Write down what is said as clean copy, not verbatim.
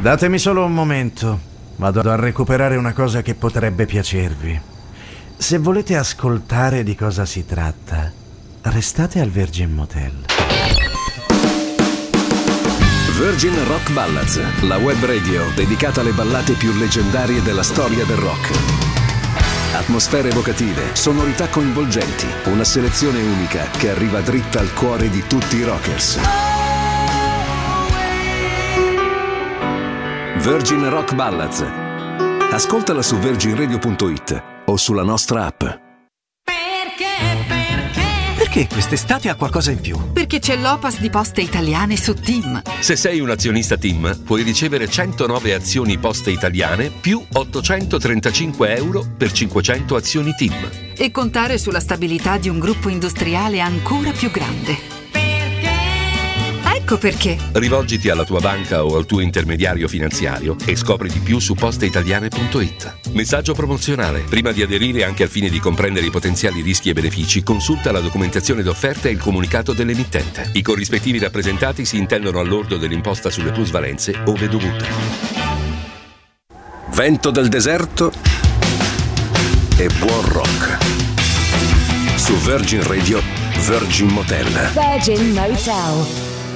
Datemi solo un momento. Vado a recuperare una cosa che potrebbe piacervi. Se volete ascoltare di cosa si tratta, restate al Virgin Motel. Virgin Rock Ballads, la web radio dedicata alle ballate più leggendarie della storia del rock. Atmosfere evocative, sonorità coinvolgenti, una selezione unica che arriva dritta al cuore di tutti i rockers. Virgin Rock Ballads. Ascoltala su virginradio.it o sulla nostra app. Perché quest'estate ha qualcosa in più? Perché c'è l'Opas di Poste Italiane su TIM. Se sei un azionista TIM, puoi ricevere 109 azioni Poste Italiane più 835 euro per 500 azioni TIM. E contare sulla stabilità di un gruppo industriale ancora più grande. Ecco perché. Rivolgiti alla tua banca o al tuo intermediario finanziario e scopri di più su posteitaliane.it. Messaggio promozionale. Prima di aderire, anche al fine di comprendere i potenziali rischi e benefici, consulta la documentazione d'offerta e il comunicato dell'emittente. I corrispettivi rappresentati si intendono al lordo dell'imposta sulle plusvalenze ove dovute. Vento del deserto e buon rock. Su Virgin Radio, Virgin Motel. Virgin Motel.